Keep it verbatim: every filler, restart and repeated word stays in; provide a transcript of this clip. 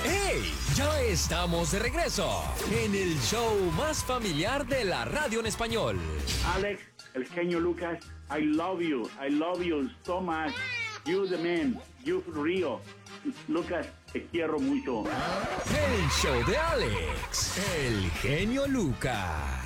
¡Hey! Ya estamos de regreso en el show más familiar de la radio en español. Alex, el genio Lucas, I love you, I love you so much. You the man, you Río. Lucas, te quiero mucho. El show de Alex, el genio Lucas.